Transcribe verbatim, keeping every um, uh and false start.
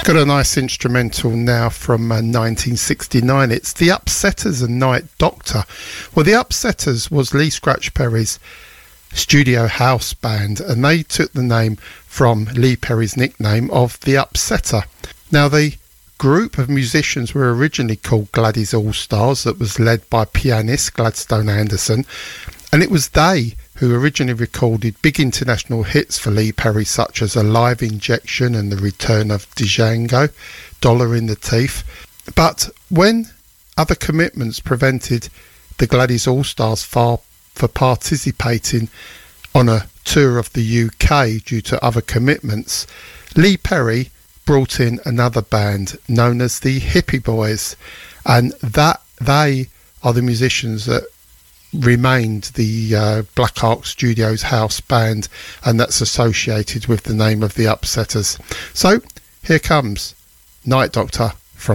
Got a nice instrumental now from uh, nineteen sixty-nine. It's The Upsetters and Night Doctor. Well, The Upsetters was Lee Scratch Perry's studio house band, and they took the name from Lee Perry's nickname of The Upsetter. Now, the group of musicians were originally called Gladys All-Stars, that was led by pianist Gladstone Anderson, and it was they who originally recorded big international hits for Lee Perry, such as A Live Injection and The Return of Django, Dollar in the Teeth. But when other commitments prevented the Gladys All-Stars far for participating on a tour of the U K due to other commitments, Lee Perry brought in another band known as the Hippie Boys, and that they are the musicians that remained the uh, Black Ark Studios house band, and that's associated with the name of the Upsetters. So here comes Night Doctor